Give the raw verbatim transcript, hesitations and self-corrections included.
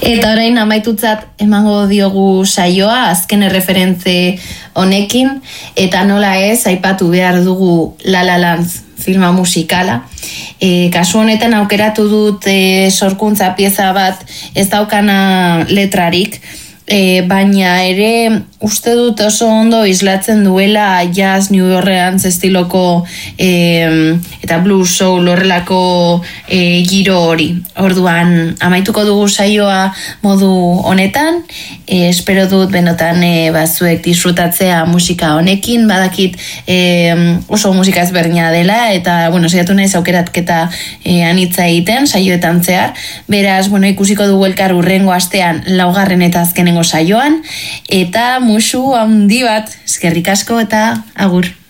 Eta orain amaitutzat emango diogu saioa azken erreferentze honekin, eta nola ez aipatu behar dugu La La Land filma musikala. E, kasu honetan aukeratu dut e, sorkuntza pieza bat ez daukana letrarik, e, baina ere uste dut oso ondo islatzen duela jazz, New Orleans estiloko e, eta blues soul horrelako e, giro hori. Orduan amaituko dugu saioa modu honetan, e, espero dut benotan e, bazuek disfrutatzea musika honekin, badakit e, oso musika ezberdina dela, eta bueno, saiatu naiz aukeratketa e, anitza egiten saioetan zehar, beraz, bueno, ikusiko dugu elkar hurrengo astean laugarren eta azkenengo saioan, eta musu handi bat, eskerrik asko eta agur.